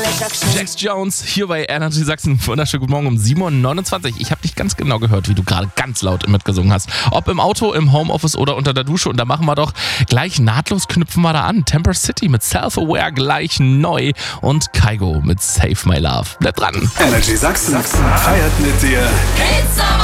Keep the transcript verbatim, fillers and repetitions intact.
Jax Jones hier bei Energy Sachsen. Wunderschönen guten Morgen um sieben Uhr neunundzwanzig. Ich habe dich ganz genau gehört, wie du gerade ganz laut mitgesungen hast. Ob im Auto, im Homeoffice oder unter der Dusche. Und da machen wir doch gleich nahtlos, knüpfen wir da an. Temper City mit Self-Aware gleich neu und Kygo mit Save My Love. Bleib dran. Energy Sachsen feiert mit dir